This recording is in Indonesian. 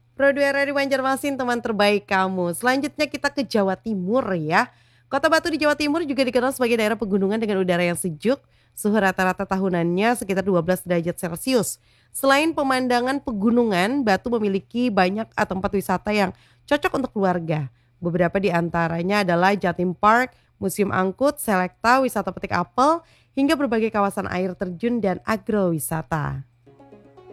Produk dari Banjarmasin teman terbaik kamu. Selanjutnya kita ke Jawa Timur ya. Kota Batu di Jawa Timur juga dikenal sebagai daerah pegunungan dengan udara yang sejuk, suhu rata-rata tahunannya sekitar 12 derajat Celcius. Selain pemandangan pegunungan, Batu memiliki banyak tempat wisata yang cocok untuk keluarga. Beberapa di antaranya adalah Jatim Park, Museum Angkut, Selekta, wisata petik apel, hingga berbagai kawasan air terjun dan agrowisata.